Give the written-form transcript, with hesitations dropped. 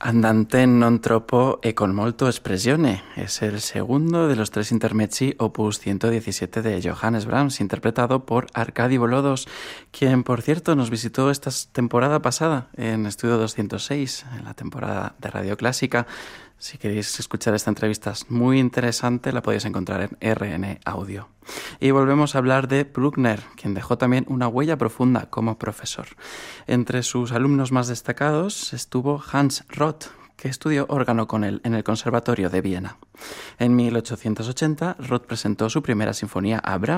Andante non troppo e con molto espressione es el segundo de los tres intermezzi opus 117 de Johannes Brahms, interpretado por Arkady Volodos, quien, por cierto, nos visitó esta temporada pasada en Estudio 206, en la temporada de Radio Clásica. Si queréis escuchar esta entrevista muy interesante, la podéis encontrar en RN Audio. Y volvemos a hablar de Bruckner, quien dejó también una huella profunda como profesor. Entre sus alumnos más destacados estuvo Hans Roth, que estudió órgano con él en el Conservatorio de Viena. En 1880, Roth presentó su primera sinfonía a Brahms,